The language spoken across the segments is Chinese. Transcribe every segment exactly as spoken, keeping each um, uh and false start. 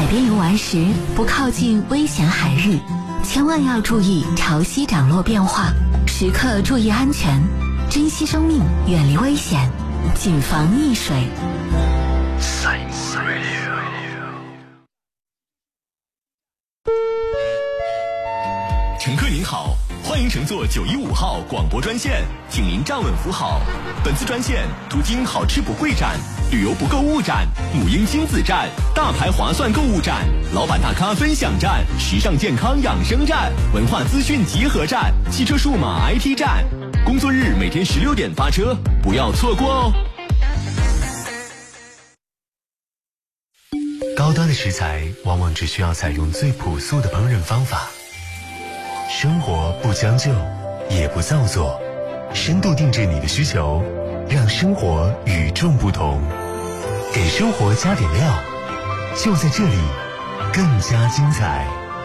边游玩时不靠近危险海域，千万要注意潮汐涨落变化，时刻注意安全，珍惜生命，远离危险，谨防溺水。 乘客您好，欢迎乘坐九一五号广播专线，请您站稳扶好。本次专线途经好吃不贵站、旅游不购物站、母婴亲子站、大牌划算购物站、老板大咖分享站、时尚健康养生站、文化资讯集合站、汽车数码 I T 站。工作日每天十六点发车，不要错过哦。 高端的食材往往只需要采用最朴素的烹饪方法。生活不将就，也不造作，深度定制你的需求，让生活与众不同。给生活加点料，就在这里，更加精彩。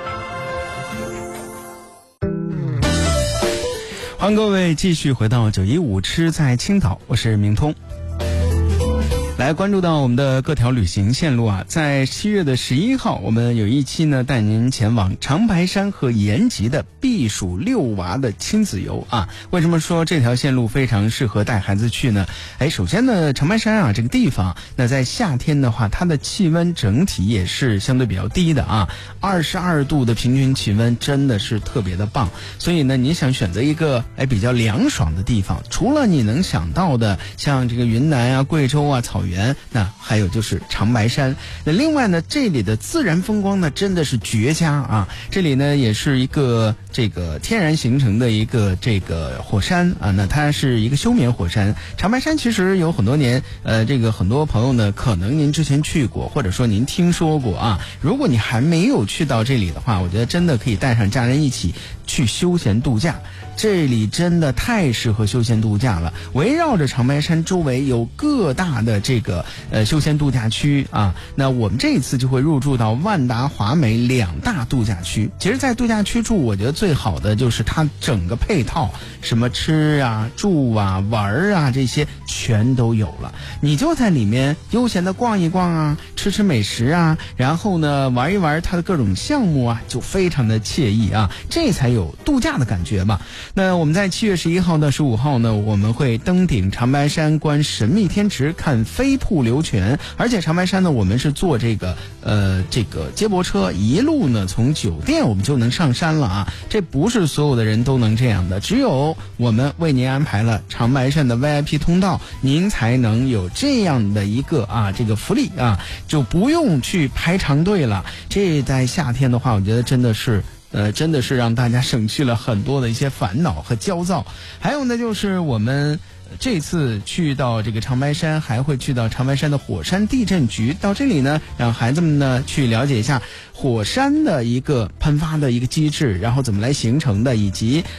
欢迎各位继续回到九一五吃在青岛，我是明通。来关注到我们的各条旅行线路啊，在七月的十一号，我们有一期呢带您前往长白山和延吉的避暑遛娃的亲子游啊。为什么说这条线路非常适合带孩子去呢？哎，首先呢，长白山啊这个地方，那在夏天的话，它的气温整体也是相对比较低的啊，二十二度的平均气温真的是特别的棒。所以呢，你想选择一个哎比较凉爽的地方，除了你能想到的像这个云南啊、贵州啊、草原，那还有就是长白山。那另外呢，这里的自然风光呢真的是绝佳啊！这里呢也是一个这个天然形成的一个这个火山啊，那它是一个休眠火山。长白山其实有很多年，呃，这个很多朋友呢，可能您之前去过，或者说您听说过啊。如果你还没有去到这里的话，我觉得真的可以带上家人一起去休闲度假。这里真的太适合休闲度假了，围绕着长白山周围有各大的这个呃休闲度假区啊。那我们这一次就会入住到万达华美两大度假区。其实在度假区住，我觉得最好的就是它整个配套，什么吃啊、住啊、玩啊，这些全都有了。你就在里面悠闲的逛一逛啊，吃吃美食啊，然后呢玩一玩它的各种项目啊，就非常的惬意啊，这才有度假的感觉嘛。那我们在七月十一号到十五号呢，我们会登顶长白山，观神秘天池，看飞瀑流泉。而且长白山呢，我们是坐这个呃这个接驳车，一路呢从酒店我们就能上山了啊。这不是所有的人都能这样的，只有我们为您安排了长白山的 V I P 通道，您才能有这样的一个啊这个福利啊，就不用去排长队了。这在夏天的话，我觉得真的是。呃，真的是让大家省去了很多的一些烦恼和焦躁。还有呢，就是我们这次去到这个长白山，还会去到长白山的火山地震局。到这里呢，让孩子们呢去了解一下火山的一个喷发的一个机制，然后怎么来形成的，以及